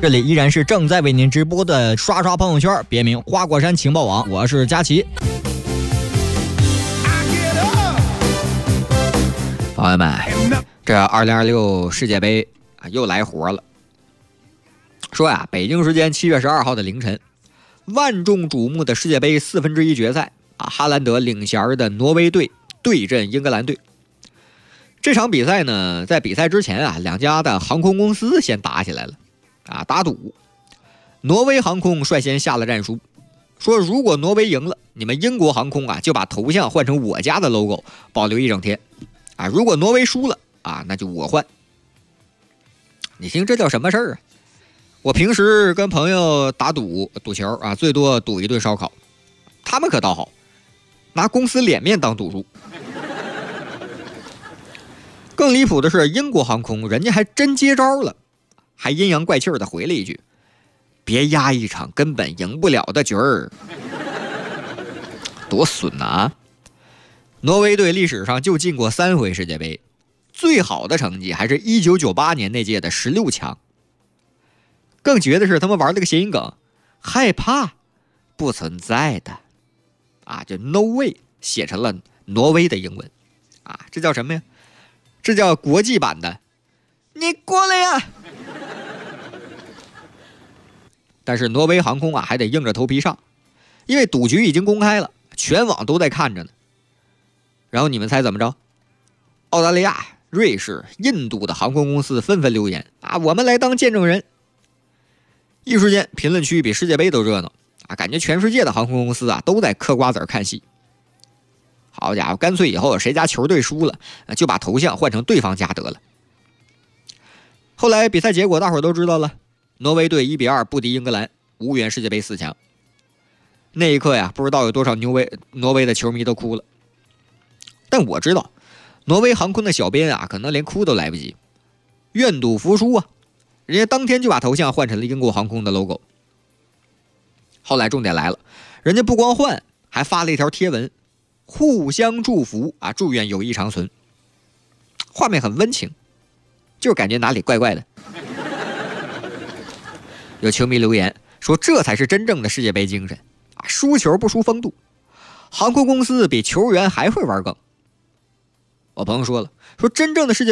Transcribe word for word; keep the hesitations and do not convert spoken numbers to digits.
这里依然是正在为您直播的刷刷朋友圈，别名花果山情报网，我是佳琪。朋友们，这二零二六世界杯啊又来活了。说呀，北京时间七月十二号的凌晨，万众瞩目的世界杯四分之一决赛啊，哈兰德领衔的挪威队对阵英格兰队。这场比赛呢，在比赛之前啊，两家的航空公司先打起来了啊，打赌。挪威航空率先下了战书，说如果挪威赢了，你们英国航空啊就把头像换成我家的 logo， 保留一整天啊。如果挪威输了啊，那就我换。你听这叫什么事儿啊？我平时跟朋友打赌赌球啊，最多赌一顿烧烤，他们可倒好，拿公司脸面当赌注。更离谱的是，英国航空人家还真接招了，还阴阳怪气的回了一句：“别压一场根本赢不了的局儿。”多损啊！挪威队历史上就进过三回世界杯，最好的成绩还是一九九八年那届的十六强。更绝的是，他们玩了个谐音梗，害怕不存在的啊，就 no way 写成了挪威的英文啊，这叫什么呀？这叫国际版的你过来呀。但是挪威航空啊还得硬着头皮上，因为赌局已经公开了，全网都在看着呢。然后你们猜怎么着？澳大利亚、瑞士、印度的航空公司纷纷留言啊，我们来当见证人。一时间评论区比世界杯都热闹啊，感觉全世界的航空公司啊都在嗑瓜子儿看戏。好家伙，干脆以后谁家球队输了，就把头像换成对方家得了。后来比赛结果大伙儿都知道了，挪威队一比二不敌英格兰，无缘世界杯四强。那一刻呀，不知道有多少挪威挪威的球迷都哭了。但我知道，挪威航空的小编啊，可能连哭都来不及，愿赌服输啊，人家当天就把头像换成了英国航空的 logo。后来重点来了，人家不光换，还发了一条贴文，互相祝福啊，祝愿友谊长存。画面很温情，就是感觉哪里怪怪的。有球迷留言说，这才是真正的世界杯精神啊，输球不输风度。航空公司比球员还会玩梗。我朋友说了，说真正的世界